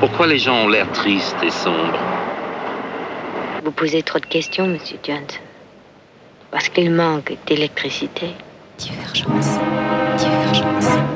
Pourquoi les gens ont l'air tristes et sombres? Vous posez trop de questions, Monsieur Johnson. Parce qu'il manque d'électricité. Divergence. Divergence.